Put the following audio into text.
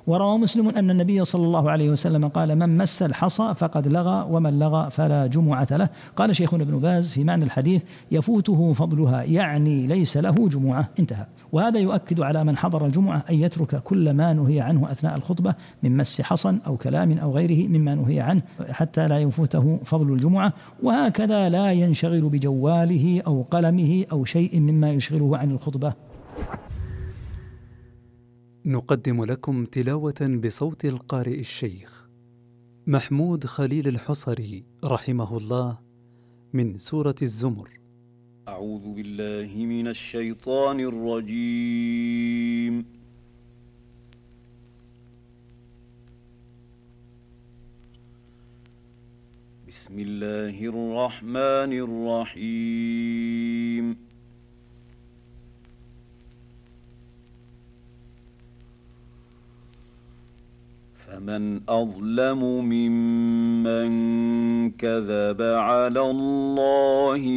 وروى مسلم أن النبي صلى الله عليه وسلم قال: من مس الحصى فقد لغى، ومن لغى فلا جمعة له. قال شيخنا ابن باز في معنى الحديث: يفوته فضلها، يعني ليس له جمعة. انتهى. وهذا يؤكد على من حضر الجمعة أن يترك كل ما نهي عنه أثناء الخطبة من مس حصى أو كلام أو غيره مما نهي عنه، حتى لا يفوته فضل الجمعة. وهكذا لا ينشغل بجواله أو قلمه أو شيء مما يشغله عن الخطبة. نقدم لكم تلاوة بصوت القارئ الشيخ محمود خليل الحصري رحمه الله من سورة الزمر. أعوذ بالله من الشيطان الرجيم. بسم الله الرحمن الرحيم. فمن أظلم ممن كذب على الله